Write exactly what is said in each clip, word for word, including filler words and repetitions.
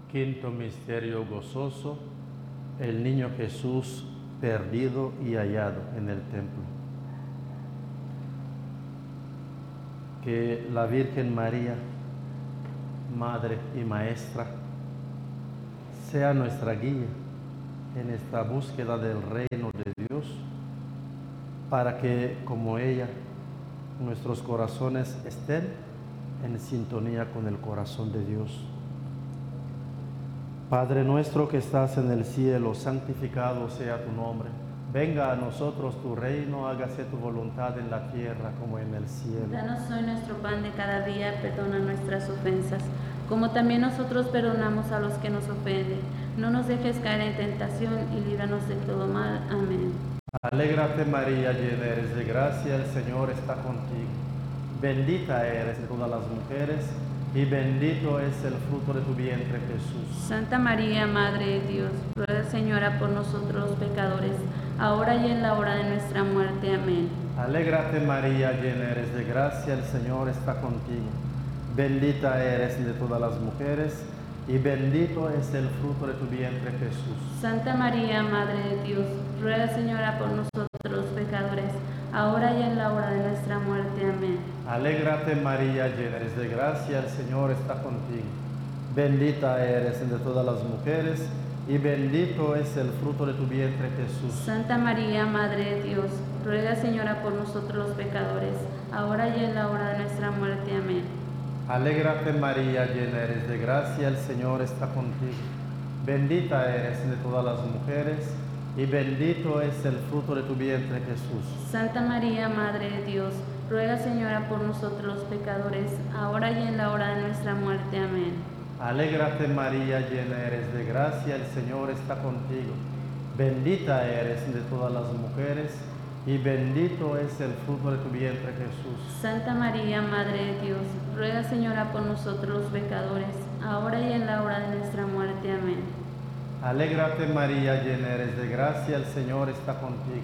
Quinto misterio gozoso, el niño Jesús perdido y hallado en el templo. Que la Virgen María, Madre y Maestra, sea nuestra guía en esta búsqueda del reino de Dios, para que, como ella, nuestros corazones estén en sintonía con el corazón de Dios. Padre nuestro que estás en el cielo, santificado sea tu nombre. Venga a nosotros tu reino, hágase tu voluntad en la tierra como en el cielo. Danos hoy nuestro pan de cada día, perdona nuestras ofensas, como también nosotros perdonamos a los que nos ofenden. No nos dejes caer en tentación y líbranos de todo mal. Amén. Alégrate María, llena eres de gracia, el Señor está contigo. Bendita eres de todas las mujeres, y bendito es el fruto de tu vientre, Jesús. Santa María, Madre de Dios, ruega, Señora, por nosotros los pecadores, ahora y en la hora de nuestra muerte. Amén. Alégrate María, llena eres de gracia, el Señor está contigo. Bendita eres de todas las mujeres, y bendito es el fruto de tu vientre, Jesús. Santa María, Madre de Dios, ruega, Señora, por nosotros los pecadores, ahora y en la hora de nuestra muerte. Amén. Alégrate María, llena eres de gracia, el Señor está contigo. Bendita eres de todas las mujeres, y bendito es el fruto de tu vientre, Jesús. Santa María, Madre de Dios, ruega, Señora, por nosotros los pecadores, ahora y en la hora de nuestra muerte. Amén. Alégrate María, llena eres de gracia, el Señor está contigo. Bendita eres de todas las mujeres, y bendito es el fruto de tu vientre, Jesús. Santa María, Madre de Dios, ruega, Señora, por nosotros los pecadores, ahora y en la hora de nuestra muerte. Amén. Alégrate María, llena eres de gracia, el Señor está contigo. Bendita eres de todas las mujeres, y bendito es el fruto de tu vientre, Jesús. Santa María, Madre de Dios, ruega, Señora, por nosotros los pecadores, ahora y en la hora de nuestra muerte. Amén. Alégrate María, llena eres de gracia, el Señor está contigo.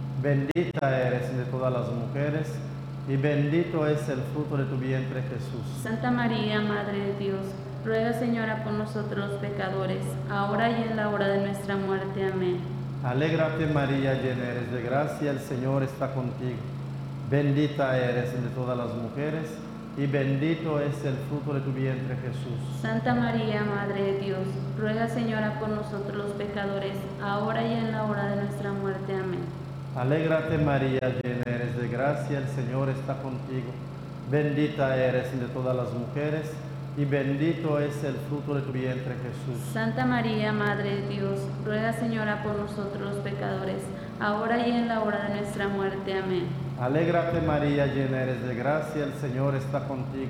Bendita eres de todas las mujeres, y bendito es el fruto de tu vientre, Jesús. Santa María, Madre de Dios, ruega, Señora, por nosotros los pecadores, ahora y en la hora de nuestra muerte. Amén. Alégrate María, llena eres de gracia, el Señor está contigo. Bendita eres de todas las mujeres, y bendito es el fruto de tu vientre, Jesús. Santa María, Madre de Dios, ruega, Señora, por nosotros los pecadores, ahora y en la hora de nuestra muerte. Amén. Alégrate María, llena eres de gracia, el Señor está contigo. Bendita eres de todas las mujeres, y bendito es el fruto de tu vientre, Jesús. Santa María, Madre de Dios, ruega, Señora, por nosotros los pecadores, ahora y en la hora de nuestra muerte. Amén. Alégrate María, llena eres de gracia, el Señor está contigo.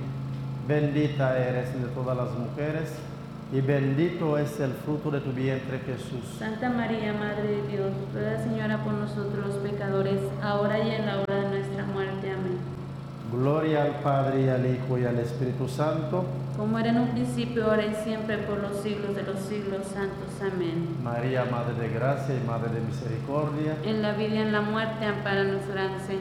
Bendita eres de todas las mujeres, y bendito es el fruto de tu vientre, Jesús. Santa María, Madre de Dios, ruega, Señora, por nosotros los pecadores, ahora y en la hora de nuestra muerte. Amén. Gloria al Padre, y al Hijo, y al Espíritu Santo, como era en un principio, ahora y siempre, por los siglos de los siglos santos. Amén. María, Madre de gracia y Madre de misericordia, en la vida y en la muerte, ampáranos, Gran Señor.